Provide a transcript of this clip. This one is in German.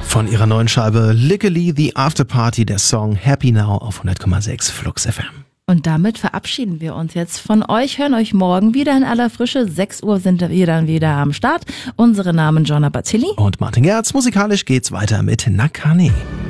Von ihrer neuen Scheibe Legally the Afterparty, der Song Happy Now auf 100,6 Flux FM. Und damit verabschieden wir uns jetzt von euch, hören euch morgen wieder in aller Frische. 6 Uhr sind wir dann wieder am Start. Unsere Namen Jonna Bazzilli und Martin Gerz. Musikalisch geht's weiter mit Nakane.